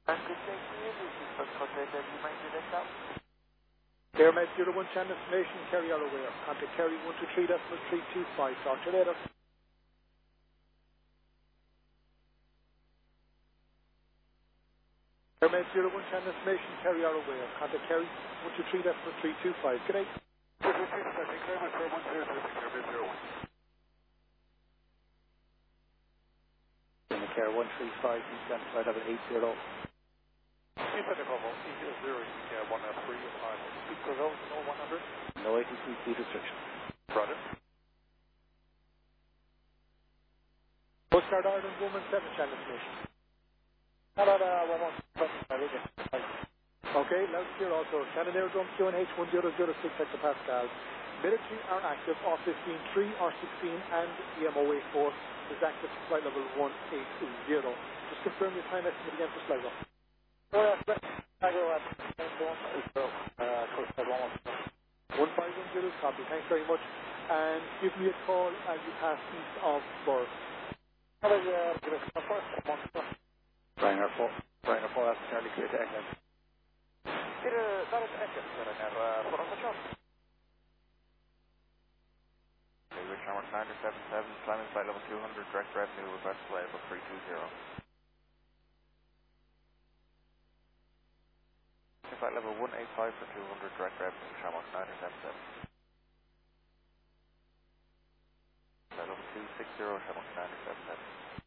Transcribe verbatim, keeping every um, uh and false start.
And good day to you, this is Bus Hotel W nine zero X L. Airmed zero one channel destination, Kerry Alloware. Contact Kerry one two three three two five. Talk to you later. Airmed zero one channel destination, Kerry Alloware. Contact Kerry one two three three two five. Good day. Good day, thank you very much for one zero zero six Airmed zero one. Care one three five, East End, flight level eight zero. East End, Echo, eight zero, yeah, one three, on speed to zone, no one hundred. No A T C speed restriction. Roger. Coast Guard Ireland one one seven channel destination. Hello, one one seven. Okay, loud and clear also. Shannon Aerodrome Q N H one zero zero six hectopascal. Military are active, R fifteen three, R sixteen, and E M O eighty-four is active to flight level one eight zero. Just confirm your time estimate again for Sligo. Oh, yeah, Sligo at uh, Coast Guard one one seven. one five one zero, copy. Thanks very much. And give me a call as you pass east of Burr. Hello, yeah, give us a first one. Ryanair four. Ryanair four, that's fairly clear to England. Hier, daar is England, Ryanair, voor onze shop. Rich Hammer nine seven seven, climbing flight level two hundred, direct revenue, request flight level three two zero. Flight level one eight five for two hundred, direct revenue, Shamrock nine seven seven. Flight level two six zero, Shamrock nine seven seven.